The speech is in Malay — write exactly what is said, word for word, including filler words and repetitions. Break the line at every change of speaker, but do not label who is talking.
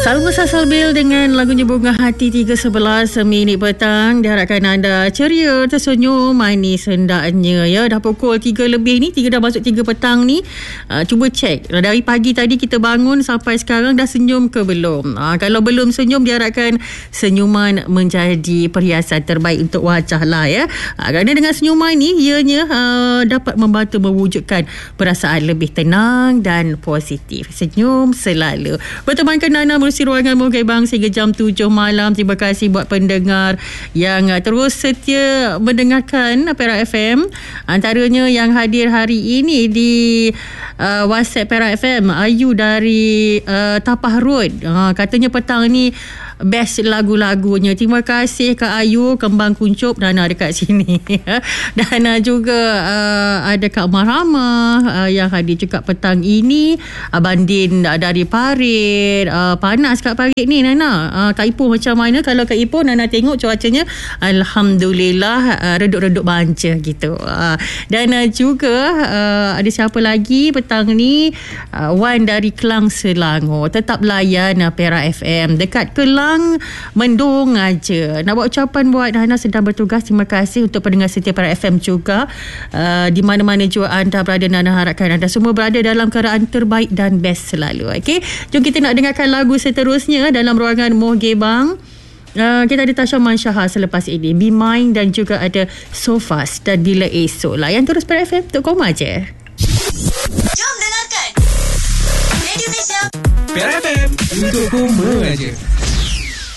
Salma Salbil dengan lagunya Bunga Hati tiga sebelas minit petang. Diharapkan anda ceria, tersenyum, manis hendaknya ya. Dah pukul tiga lebih ni, tiga dah masuk tiga petang ni. Uh, cuba cek dari pagi tadi kita bangun sampai sekarang dah senyum ke belum? Uh, kalau belum senyum, diharapkan senyuman menjadi perhiasan terbaik untuk wajah lah ya. Uh, kerana dengan senyuman ni ianya uh, dapat membantu mewujudkan perasaan lebih tenang dan positif. Senyum selalu. Bertemankan Nana melalui ruangan Muhgebang sehingga jam tujuh malam. Terima kasih buat pendengar yang uh, terus setia mendengarkan Perak F M. Antaranya yang hadir hari ini di uh, WhatsApp Perak F M, Ayu dari uh, Tapah Road. Uh, katanya petang ni best lagu-lagunya. Terima kasih Kak Ayu, Kembang Kuncup, Nana dekat sini. Dan uh, juga uh, ada Kak Marhama uh, yang hadir juga petang ini. Abang Din uh, dari Parit. Uh, panas kat Parit ni Nana. Uh, Kak Ipoh macam mana? Kalau Kak Ipoh, Nana tengok cuacanya Alhamdulillah uh, reduk-reduk banca gitu. Uh, dan uh, juga uh, ada siapa lagi petang ni? Uh, Wan dari Kelang Selangor. Tetap layan uh, Perak F M. Dekat Kelang mendung aja. Nak buat ucapan buat Nana sedang bertugas. Terima kasih untuk pendengar setia Perak F M juga. Uh, di mana-mana juga anda berada, Nana harapkan anda semua berada dalam keadaan terbaik dan best selalu. Okey, jom kita nak dengarkan lagu seterusnya dalam ruangan Muhgebang. Uh, kita ada Tasha Mansyahar selepas ini, Be Mine, dan juga ada Sofas dan Bila Esok. Layan terus Perak F M untuk koma je.
Jom dengarkan Radio Malaysia
Perak F M untuk koma je.